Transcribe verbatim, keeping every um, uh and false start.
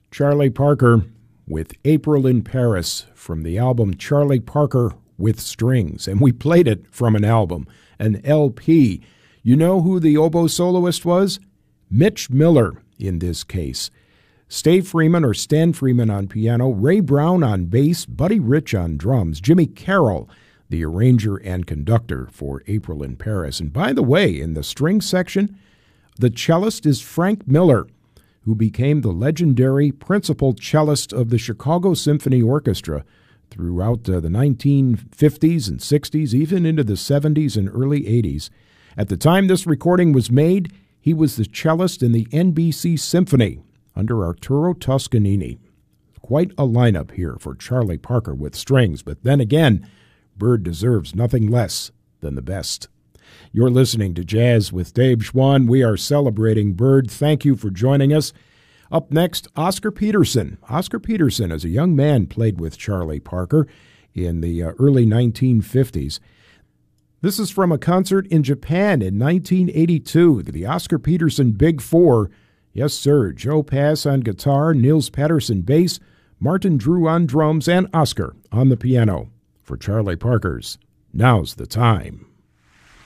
Charlie Parker with April in Paris from the album Charlie Parker with Strings. And we played it from an album, an L P. You know who the oboe soloist was? Mitch Miller in this case. Stave Freeman or Stan Freeman on piano, Ray Brown on bass, Buddy Rich on drums, Jimmy Carroll, the arranger and conductor for April in Paris. And by the way, in the string section, the cellist is Frank Miller, who became the legendary principal cellist of the Chicago Symphony Orchestra throughout uh, the nineteen fifties and sixties, even into the seventies and early eighties. At the time this recording was made, he was the cellist in the N B C Symphony under Arturo Toscanini. Quite a lineup here for Charlie Parker with strings, but then again, Bird deserves nothing less than the best. You're listening to Jazz with Dave Schwann. We are celebrating Bird. Thank you for joining us. Up next, Oscar Peterson. Oscar Peterson, as a young man, played with Charlie Parker in the uh, early nineteen fifties. This is from a concert in Japan in nineteen eighty-two, the Oscar Peterson Big Four. Yes, sir, Joe Pass on guitar, Niels Patterson bass, Martin Drew on drums, and Oscar on the piano for Charlie Parker's Now's the Time.